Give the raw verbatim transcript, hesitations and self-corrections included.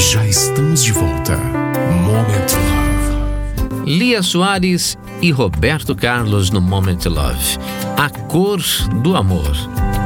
Já estamos de volta. Moment Love. Lia Soares e Roberto Carlos no Moment Love. A cor do amor.